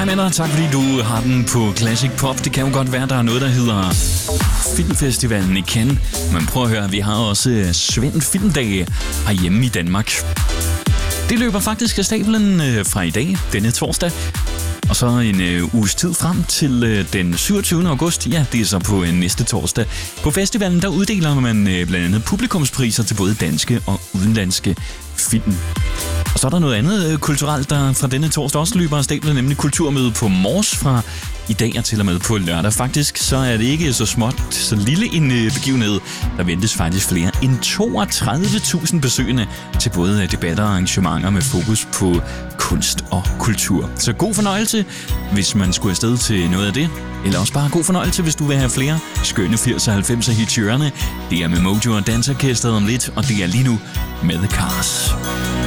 venner, tak fordi du har den på Classic Pop. Det kan jo godt være, der er noget, der hedder Filmfestivalen i Cannes. Men prøv at høre, vi har også Svend Filmdage herhjemme i Danmark. Det løber faktisk af stablen fra i dag, denne torsdag. Og så en uges tid frem til den 27. august. Ja, det er så på næste torsdag. På festivalen, der uddeler man blandt andet publikumspriser til både danske og udenlandske film. Og så er der noget andet kulturelt, der fra denne torsdag også løber af stablen, nemlig kulturmøde på Mors fra i dag og til og med på lørdag. Faktisk så er det ikke så småt, så lille en begivenhed. Der ventes faktisk flere end 32.000 besøgende til både debatter og arrangementer med fokus på kunst og kultur. Så god fornøjelse, hvis man skulle afsted til noget af det. Eller også bare god fornøjelse, hvis du vil have flere skønne 80'er og 90'er hits i ørerne. Det er med Mojo og Dansorkestret om lidt, og det er lige nu med The Cars.